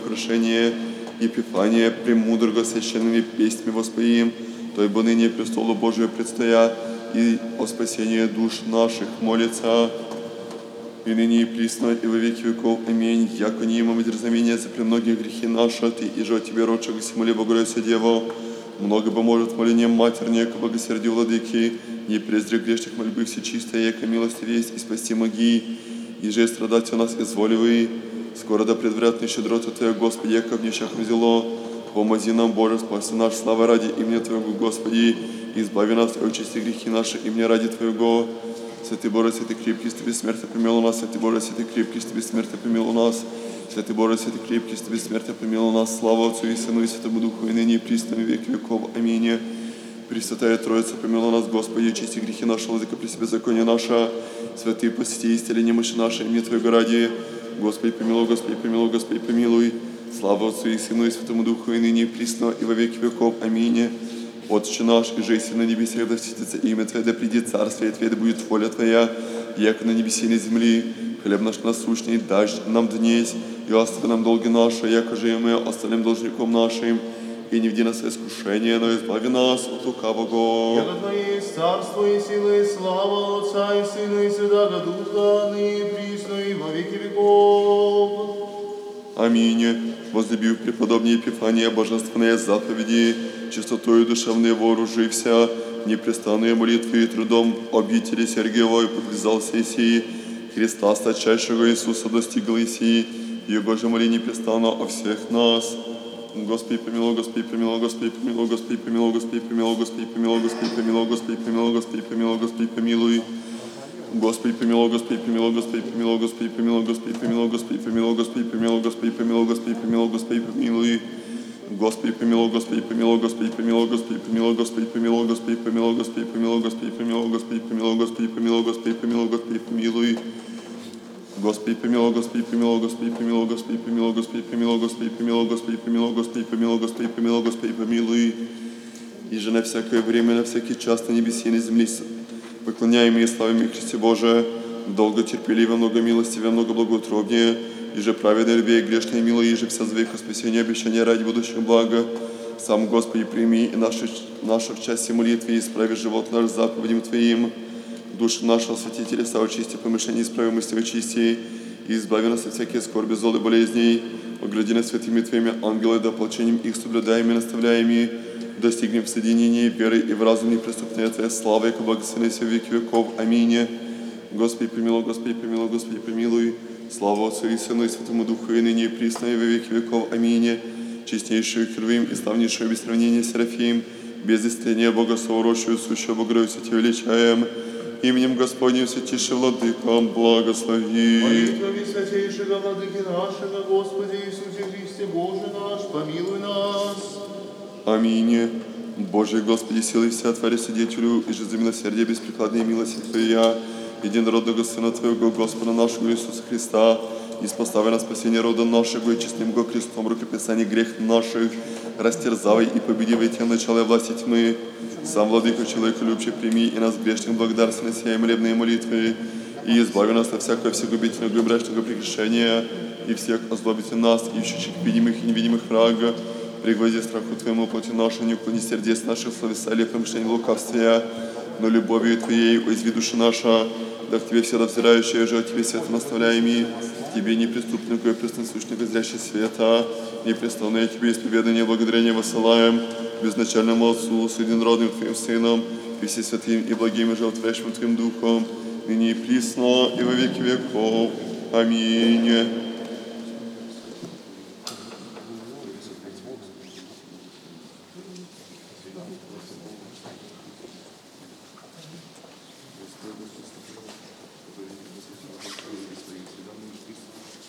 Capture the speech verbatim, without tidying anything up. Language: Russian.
украшение Епифания премудрого священными песнями воспоим, то ибо ныне престолу Божию предстоя, и о спасении душ наших молится, и ныне и присно, и во веки веков. Аминь. Яко не имам дерзновения за премногие грехи наши, Ты и же о Тебе, родшего Симуле, Богородица Дева, много поможет молением матернее, к благосердию владыки, не презри грешных мольбы всечистая, яко милости весть, и спасти моги, и же страдать у нас изволивый, скоро да предвратный щедрота Твоя, Господи, яко в нищах взяло, помози нам, Боже, спаси наш, слава ради имени Твоего, Господи, избави нас от очисти грехи наши, имени ради Твоего. Святый Боже, святый крепкий, с Тебе смерть помилуй нас, святый Боже, святый крепкий, с Тебе смерть помилуй нас, святый Боже, святый крепкий, с Тебе смерть помилуй нас, слава Отцу и Сыну и Святому Духу, и ныне и присно и веки веков. Аминь. Пресвятая Троица, помилуй нас, Господи, очисти грехи наши, владыка при себе законе наше, святые посети исцели немощи наши, имени Твоего ради. Господи, помилуй, Господи, помилуй, Господи, помилуй. Слава Отцу и Сыну и Святому Духу, и ныне и присно и во веки веков. Аминь. Отче наш, и жеси на небесах, да светится имя Твое, да придет царствие Твое, да будет воля Твоя, яко на небесе и на земли. Хлеб наш насущный дашь нам днесь, и остави нам долги наши, яко же и мы оставим должником нашим. И не введи нас в искушение, но избави нас от лукавого. Яко Твое есть царство и сила и слава Отца и Сына и Святаго Духа, ныне и присно и во веки веков. Аминь. Возлюбив преподобнее Епифания божественные заповеди, чистотою душевной вооружився, непрестанные молитвы и трудом обители Сергиевой подвязался Исии, Христа стачайшего Иисуса достигл Исии, Его же моли непрестанно о всех нас. Господи помилуй, Господи помилуй, Господи помилуй, Господи помилуй, Господи помилуй, Господи помилуй, Господи помилуй, Господи помилуй, Господи помилуй, Господи помилуй. Господи помилуй, Господи помилуй, Господи помилуй, Господи помилуй, Господи помилуй, Господи помилуй, Господи помилуй, Господи помилуй, Господи помилуй, Господи помилуй. Господи помилуй, Господи помилуй, Господи помилуй, Господи помилуй, Господи помилуй, Господи помилуй, Господи помилуй, Господи помилуй, Господи помилуй, Господи помилуй, Господи помилуй, Господи помилуй. Господи помилуй, Господи помилуй, Господи помилуй, Господи помилуй, Господи помилуй, Господи помилуй, Господи помилуй, Господи помилуй, Господи помилуй, Господи помилуй. И же на всякое время, на всякий час на небесе и на земле поклоняем и славим и Христе Боже, долго терпеливо, много милостивее, много благоутробнее, и же праведной любви и грешной милой, и же вся звека спасения, обещания ради будущего блага. Сам, Господи, прими и нашу, нашу в части молитвы, и исправи живот наш заповедям Твоим. Душу нашего святителя, слава очисти, помышления исправимости очисти, и избави нас от всякие скорби, зол и болезней. Огради нас святыми Твоими ангелы, да ополчением их соблюдаем и наставляем, достигнем в соединении веры и в разум неприступной Твоей славы, яко благословенный во веки веков. Аминь. Господи помилуй, Господи помилуй, Господи помилуй. Слава Отцу и Сыну и Святому Духу, и ныне и присно и во веки веков. Аминь. Честнейшую Херувим и славнейшую без сравнения Серафим, без истления Бога соурочую, сущего Богородицу Тебя величаем. Именем Господним святейшим Владыкам благослови. Молитвами святейшего Владыки нашего, Господи Иисусе Христе, Боже наш, помилуй нас. Аминь. Божий Господи, силы вся Твори Свидетелю, и же за милосердие беспрекладной милости Твоя, единородного Сына Твоего, Господа нашего Иисуса Христа, и спостави на спасение рода нашего, и честным Го крестом рукописаний грех наших, растерзавай и победивай Тя начало власти тьмы. Сам, Владыка, человека любче, прими и нас грешных благодарственно сия молебные молитвы, и избави нас от всякого всегубительного и брачного прегрешения, и всех озлобите нас, ищущих видимых и невидимых врага. Пригвози страху Твоему плоти нашу, не уклони сердец наших словеса или помышления лукавствия, но любовью Твоей уязви душа наша, да к Тебе всегда взирающая же, от Тебе света наставляеми, Тебе неприступному и пресносущному зрящий света, непрестанное Тебе исповедание благодарения высылаем, безначальному Отцу, с единородным Твоим Сыном, и все святым и благим и животворящим Твоим Духом, ныне и присно, и во веки веков. Аминь.